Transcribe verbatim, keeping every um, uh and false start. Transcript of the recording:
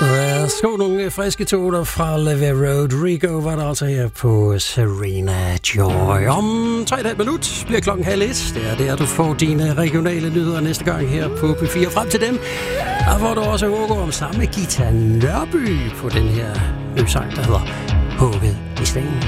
Værsgo nogle friske toner fra Levy Rodrigo, var der altså her på Serena Joy. Om tre komma fem minut bliver klokken halv et. Det er der, du får dine regionale nyheder næste gang her på P fire. Frem til dem, der får du også håber om samme Gita Nørby på den her nye sang, der hedder Hugget i sten.